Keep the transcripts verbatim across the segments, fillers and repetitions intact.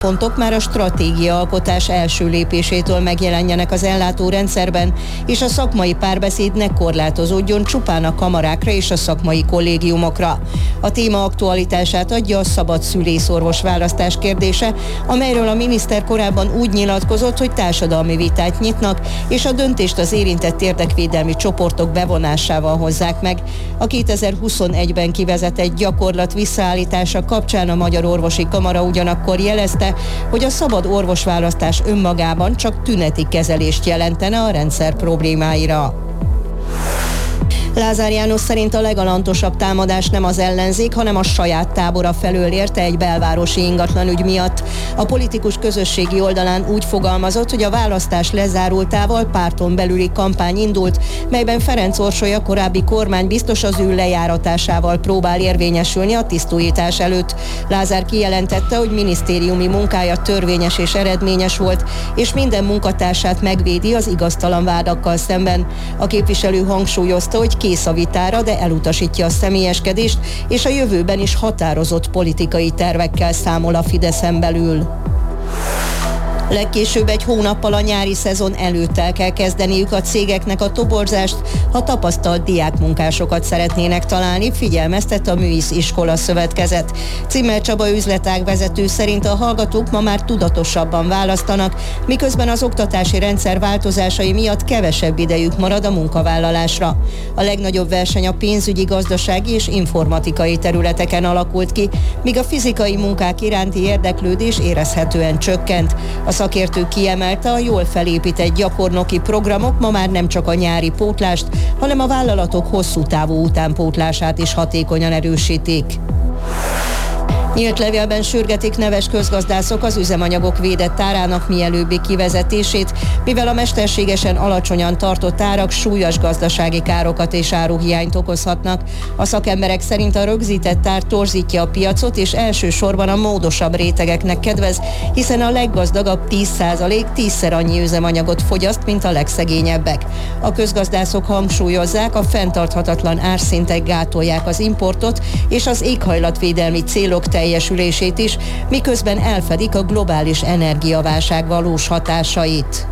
pontok már a stratégiaalkotás első lépésétől megjelenjenek az ellátórendszerben, és a szakmai párbeszéd ne korlátozódjon csupán a kamarákra és a szakmai kollégiumokra. A téma aktualitását adja a szabad szülészorvos választás kérdése, amelyről a miniszter korábban úgy nyilatkozott, hogy társadalmi vitát nyitnak, és a döntést az érintett érdekvédelmi csoportok bevonásával hozzák meg. A kétezer-huszonegyben kivezetett gyakorlat visszaállítása kapcsán a Magyar Orvosi Kamara ugyanakkor jelezte, hogy a szabad orvosválasztás önmagában csak tüneti kezelést jelentene a rendszer problémáira. Lázár János szerint a legalantosabb támadás nem az ellenzék, hanem a saját tábora felől érte egy belvárosi ingatlanügy miatt. A politikus közösségi oldalán úgy fogalmazott, hogy a választás lezárultával párton belüli kampány indult, melyben Ferenc Orsolya korábbi kormánybiztos az ő lejáratásával próbál érvényesülni a tisztújítás előtt. Lázár kijelentette, hogy minisztériumi munkája törvényes és eredményes volt, és minden munkatársát megvédi az igaztalan vádakkal szemben. A képviselő hangsúlyozta, hogy kész a vitára, de elutasítja a személyeskedést, és a jövőben is határozott politikai tervekkel számol a Fideszen belül. Legkésőbb egy hónappal a nyári szezon előtt el kell kezdeniük a cégeknek a toborzást, ha tapasztalt diákmunkásokat szeretnének találni, figyelmeztet a Műisz Iskola Szövetkezet. Cimmer Csaba üzletág vezető szerint a hallgatók ma már tudatosabban választanak, miközben az oktatási rendszer változásai miatt kevesebb idejük marad a munkavállalásra. A legnagyobb verseny a pénzügyi, gazdasági és informatikai területeken alakult ki, míg a fizikai munkák iránti érdeklődés érezhetően csökkent. A szakértő kiemelte, a jól felépített gyakornoki programok ma már nem csak a nyári pótlást, hanem a vállalatok hosszú távú utánpótlását is hatékonyan erősítik. Nyílt levélben sürgetik neves közgazdászok az üzemanyagok védett árának mielőbbi kivezetését, mivel a mesterségesen alacsonyan tartott árak súlyos gazdasági károkat és áruhiányt okozhatnak. A szakemberek szerint a rögzített ár torzítja a piacot, és elsősorban a módosabb rétegeknek kedvez, hiszen a leggazdagabb tíz százalék tízszer annyi üzemanyagot fogyaszt, mint a legszegényebbek. A közgazdászok hangsúlyozzák, a fenntarthatatlan árszintek gátolják az importot és az éghajlatvédelmi célok teljesülését is, miközben elfedik a globális energiaválság valós hatásait.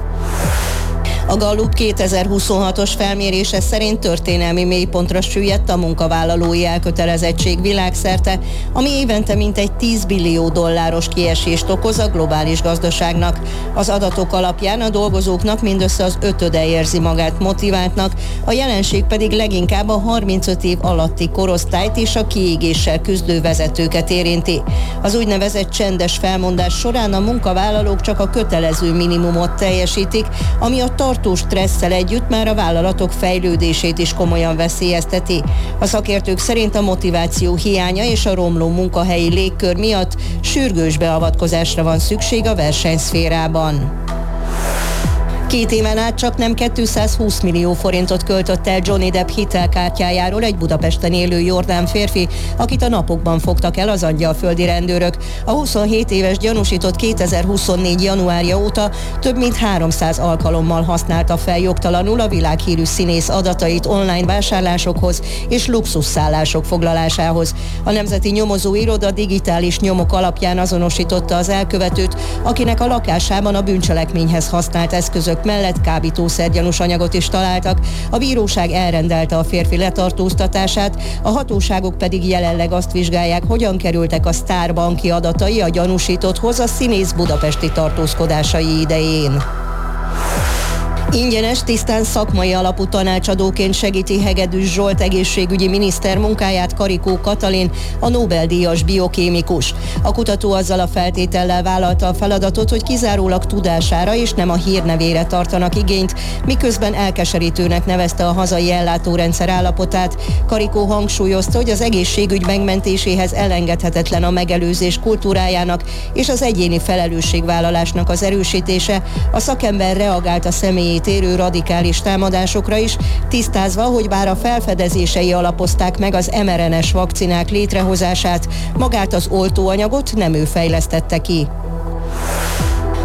A Gallup kétezer-huszonhatos felmérése szerint történelmi mélypontra süllyedt a munkavállalói elkötelezettség világszerte, ami évente mintegy tíz billió dolláros kiesést okoz a globális gazdaságnak. Az adatok alapján a dolgozóknak mindössze az ötöde érzi magát motiváltnak, a jelenség pedig leginkább a harmincöt év alatti korosztályt és a kiégéssel küzdő vezetőket érinti. Az úgynevezett csendes felmondás során a munkavállalók csak a kötelező minimumot teljesítik, ami a tartós stresszel együtt már a vállalatok fejlődését is komolyan veszélyezteti. A szakértők szerint a motiváció hiánya és a romló munkahelyi légkör miatt sürgős beavatkozásra van szükség a versenyszférában. Két éven át csak nem kétszázhúsz millió forintot költött el Johnny Depp hitelkártyájáról egy Budapesten élő jordán férfi, akit a napokban fogtak el az angyalföldi rendőrök. A huszonhét éves gyanúsított kétezer-huszonnégy januárja óta több mint háromszáz alkalommal használta fel jogtalanul a világhírű színész adatait online vásárlásokhoz és luxusszállások foglalásához. A Nemzeti Nyomozó Iroda digitális nyomok alapján azonosította az elkövetőt, akinek a lakásában a bűncselekményhez használt eszközök mellett kábítószergyanús anyagot is találtak. A bíróság elrendelte a férfi letartóztatását, a hatóságok pedig jelenleg azt vizsgálják, hogyan kerültek a sztár banki adatai a gyanúsítotthoz a színész budapesti tartózkodásai idején. Ingyenes, tisztán szakmai alapú tanácsadóként segíti Hegedűs Zsolt egészségügyi miniszter munkáját Karikó Katalin, a Nobel-díjas biokémikus. A kutató azzal a feltétellel vállalta a feladatot, hogy kizárólag tudására és nem a hírnevére tartanak igényt, miközben elkeserítőnek nevezte a hazai ellátórendszer állapotát. Karikó hangsúlyozta, hogy az egészségügy megmentéséhez elengedhetetlen a megelőzés kultúrájának és az egyéni felelősségvállalásnak az erősítése. A szakember reagált a személyi érő radikális támadásokra is, tisztázva, hogy bár a felfedezései alapozták meg az em er en es vakcinák létrehozását, magát az oltóanyagot nem ő fejlesztette ki.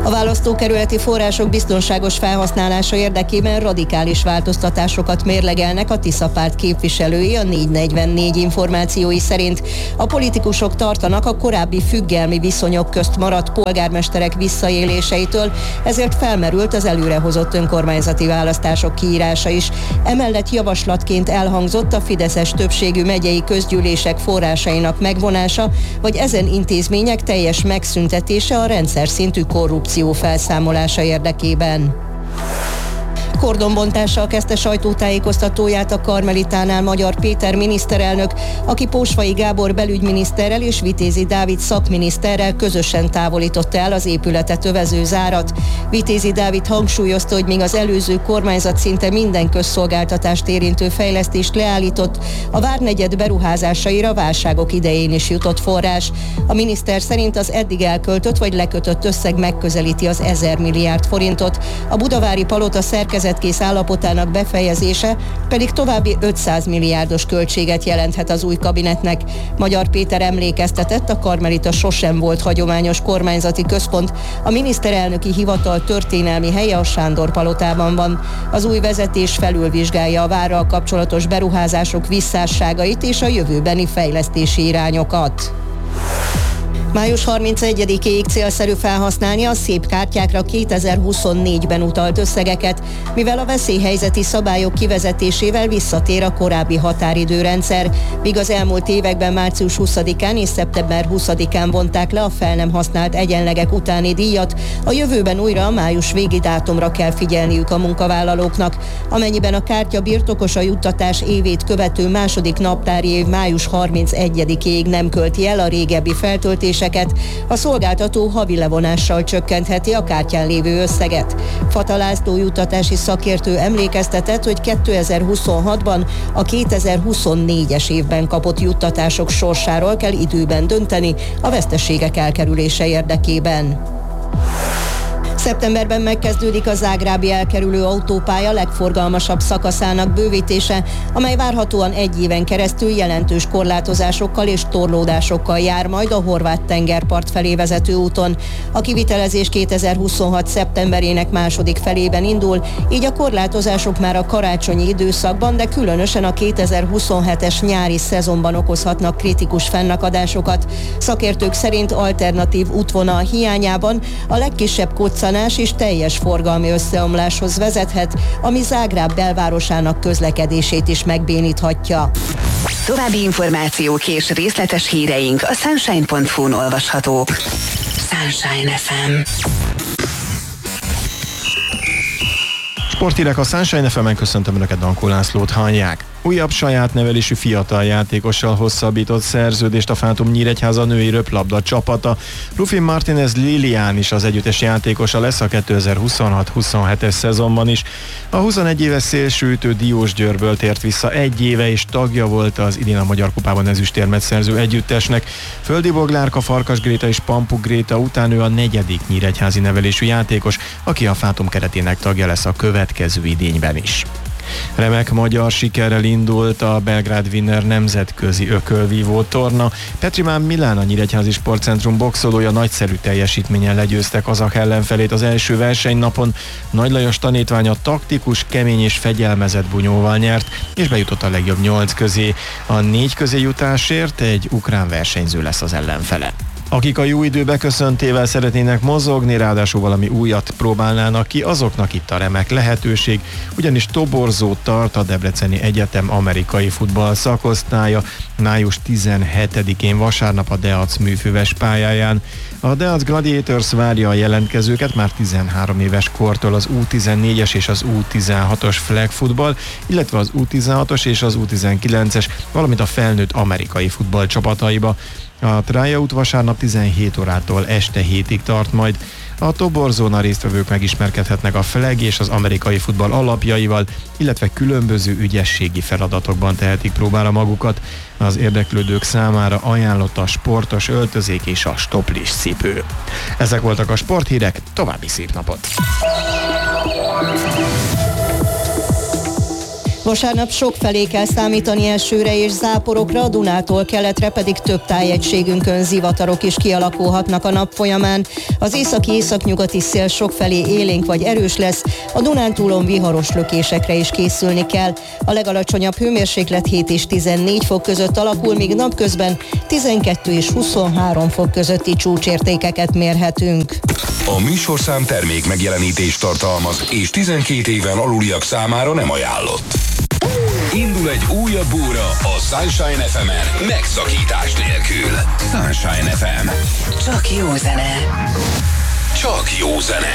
A választókerületi források biztonságos felhasználása érdekében radikális változtatásokat mérlegelnek a Tisza párt képviselői a négy negyvennégy információi szerint. A politikusok tartanak a korábbi függelmi viszonyok közt maradt polgármesterek visszaéléseitől, ezért felmerült az előrehozott önkormányzati választások kiírása is. Emellett javaslatként elhangzott a fideszes többségű megyei közgyűlések forrásainak megvonása, vagy ezen intézmények teljes megszüntetése a rendszer szintű korrupció felszámolása érdekében. Kordonbontással kezdte sajtótájékoztatóját a Karmelitánál Magyar Péter miniszterelnök, aki Pósvai Gábor belügyminiszterrel és Vitézi Dávid szakminiszterrel közösen távolította el az épületet övező zárat. Vitézi Dávid hangsúlyozta, hogy míg az előző kormányzat szinte minden közszolgáltatást érintő fejlesztést leállított, a várnegyed beruházásaira válságok idején is jutott forrás. A miniszter szerint az eddig elköltött vagy lekötött összeg megközelíti az ezer milliárd forintot. A budavári palota szerkezet kész állapotának befejezése pedig további ötszáz milliárdos költséget jelenthet az új kabinetnek. Magyar Péter emlékeztetett, a Karmelita sosem volt hagyományos kormányzati központ, a miniszterelnöki hivatal történelmi helye a Sándor palotában van. Az új vezetés felülvizsgálja a várral kapcsolatos beruházások visszásságait és a jövőbeni fejlesztési irányokat. május harmincegyedikéig célszerű felhasználni a szép kártyákra kétezer-huszonnégyben utalt összegeket, mivel a veszélyhelyzeti szabályok kivezetésével visszatér a korábbi határidőrendszer, míg az elmúlt években március huszadikán és szeptember huszadikán vonták le a fel nem használt egyenlegek utáni díjat, a jövőben újra a május végi dátumra kell figyelniük a munkavállalóknak. Amennyiben a kártya birtokos a juttatás évét követő második naptári év május harmincegyedikéig nem költi el a régebbi feltöltéseket, a szolgáltató havi levonással csökkentheti a kártyán lévő összeget. Fata László juttatási szakértő emlékeztetett, hogy kétezer-huszonhatban a kétezer-huszonnégyes évben kapott juttatások sorsáról kell időben dönteni a veszteségek elkerülése érdekében. Szeptemberben megkezdődik a zágrábi elkerülő autópálya legforgalmasabb szakaszának bővítése, amely várhatóan egy éven keresztül jelentős korlátozásokkal és torlódásokkal jár majd a horvát tengerpart felé vezető úton. A kivitelezés kétezer-huszonhat szeptemberének második felében indul, így a korlátozások már a karácsonyi időszakban, de különösen a kétezer-huszonhetes nyári szezonban okozhatnak kritikus fennakadásokat. Szakértők szerint alternatív útvonal hiányában a legkisebb koccanás és teljes forgalmi összeomláshoz vezethet, ami Zágráb belvárosának közlekedését is megbéníthatja. További információk és részletes híreink a sunshine pont hu-n olvashatók. Sunshine ef em. Sporthírek a Sunshine ef emen, köszöntöm Önöket, Dankó Lászlót hallják. Újabb saját nevelésű fiatal játékossal hosszabbított szerződést a Fátum Nyíregyháza női röplabda csapata. Rufin Martínez Lilian is az együttes játékosa lesz a kétezer-huszonhat huszonhetes szezonban is. A huszonegy éves szélsőütő Diósgyőrből tért vissza egy éve, és tagja volt az idén a Magyar Kupában ezüstérmet szerző együttesnek. Földi Boglárka, Farkas Gréta és Pampuk Gréta után ő a negyedik nyíregyházi nevelésű játékos, aki a Fátum keretének tagja lesz a következő idényben is. Remek magyar sikerrel indult a Belgrád Winner nemzetközi ökölvívó torna. Petrimán Milán, a Nyíregyházi Sportcentrum boxolója nagyszerű teljesítménnyel legyőzte kazah ellenfelét az első versenynapon. Nagy Lajos tanítványa taktikus, kemény és fegyelmezett bunyóval nyert, és bejutott a legjobb nyolc közé. A négy közé jutásért egy ukrán versenyző lesz az ellenfele. Akik a jó idő beköszöntével szeretnének mozogni, ráadásul valami újat próbálnának ki, azoknak itt a remek lehetőség, ugyanis toborzót tart a Debreceni Egyetem amerikai futball szakosztálya május tizenhetedikén vasárnap a Deac műfüves pályáján. A Deac Gladiators várja a jelentkezőket már tizenhárom éves kortól az U tizennégyes és az U tizenhatos flag futball, illetve az U tizenhatos és az U tizenkilences, valamint a felnőtt amerikai futball csapataiba. A tryout vasárnap tizenhét órától este hétig tart majd. A toborzón a résztvevők megismerkedhetnek a flag és az amerikai futball alapjaival, illetve különböző ügyességi feladatokban tehetik próbára magukat. Az érdeklődők számára ajánlott a sportos öltözék és a stoplis cipő. Ezek voltak a sporthírek, további szép napot! Vasárnap sokfelé kell számítani esőre és záporokra, a Dunától keletre pedig több tájegységünkön zivatarok is kialakulhatnak a nap folyamán. Az északi északnyugati szél sokfelé élénk vagy erős lesz, a Dunántúlon viharos lökésekre is készülni kell. A legalacsonyabb hőmérséklet hét és tizennégy fok között alakul, míg napközben tizenkettő és huszonhárom fok közötti csúcsértékeket mérhetünk. A műsorszám termék megjelenítést tartalmaz, és tizenkét éven aluliak számára nem ajánlott. Indul egy újabb óra a Sunshine ef emen, megszakítás nélkül. Sunshine ef em. Csak jó zene. Csak jó zene.